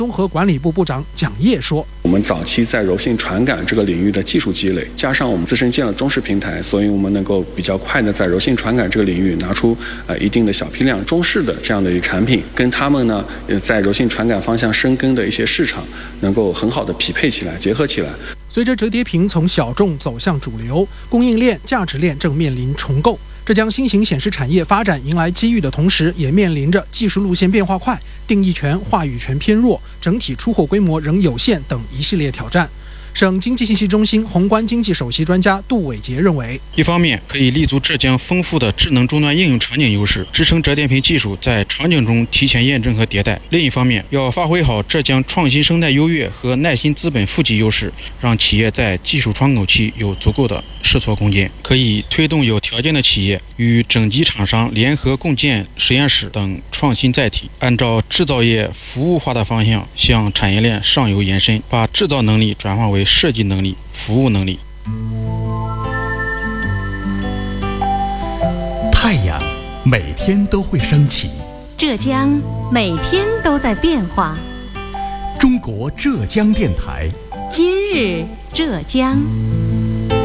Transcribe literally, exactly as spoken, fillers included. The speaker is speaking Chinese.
综合管理部部长蒋烨说， 我们早期在柔性传感这个领域的技术积累，加上我们自身建了中视平台，所以我们能够比较快的在柔性传感这个领域拿出呃一定的小批量中视的这样的一个产品，跟他们呢在柔性传感方向深耕的一些市场能够很好的匹配起来，结合起来。 随着折叠屏从小众走向主流，供应链、价值链正面临重构。浙江新型显示产业发展迎来机遇的同时，也面临着技术路线变化快、定义权、话语权偏弱、整体出货规模仍有限等一系列挑战。省经济信息中心宏观经济首席专家杜伟杰认为， 一方面可以立足浙江丰富的智能终端应用场景优势，支撑折叠屏技术在场景中提前验证和迭代；另一方面，要发挥好浙江创新生态优越和耐心资本富集优势，让企业在技术窗口期有足够的试错空间。可以推动有条件的企业与整机厂商联合共建实验室等创新载体，按照制造业服务化的方向向产业链上游延伸，把制造能力转化为设计能力、服务能力。 太阳每天都会升起， 浙江每天都在变化。 中国浙江电台， 今日浙江。